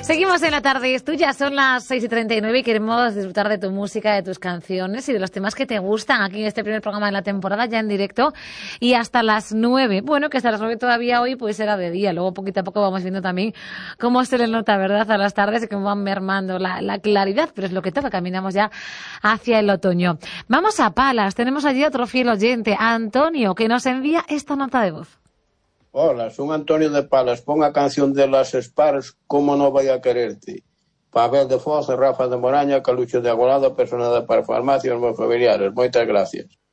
Seguimos en la tarde, es tuya, son las 6:39 y queremos disfrutar de tu música, de tus canciones y de los temas que te gustan aquí en este primer programa de la temporada, ya en directo, y hasta las 9. Bueno, que hasta las 9 todavía hoy pues era de día, luego poquito a poco vamos viendo también cómo se le nota, ¿verdad?, a las tardes y cómo van mermando la claridad, pero es lo que toca, caminamos ya hacia el otoño. Vamos a Palas, tenemos allí otro fiel oyente, Antonio, que nos envía esta nota de voz. Hola, soy Antonio de Palas. Pon a canción de las Spars, Como no voy a quererte. Pavel de Foz, Rafa de Moraña, Calucho de Agolado, personal de Parafarmacia, os meus familiares. Moitas gracias.